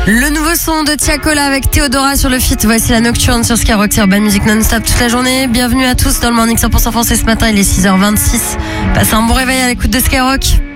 Le nouveau son de Tiakola avec Théodora sur le feat. Voici la Nocturne sur Skyrock, c'est Urban Music non-stop toute la journée. Bienvenue à tous dans le Morning 100% français ce matin, il est 6h26. Passez un bon réveil à l'écoute de Skyrock.